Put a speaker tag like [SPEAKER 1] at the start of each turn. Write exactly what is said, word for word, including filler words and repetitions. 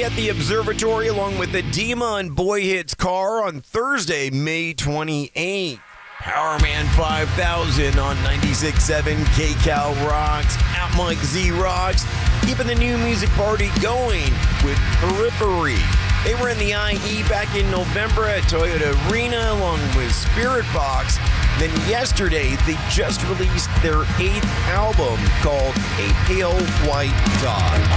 [SPEAKER 1] at the Observatory along with Edema and Boy Hits Car on Thursday, May twenty-eighth. Powerman five thousand on ninety-six point seven K-Cal Rocks. At Mike Z Rocks, keeping the new music party going with Periphery. They were in the I E back in November at Toyota Arena along with Spirit Box. Then yesterday, they just released their eighth album called A Pale White Dog.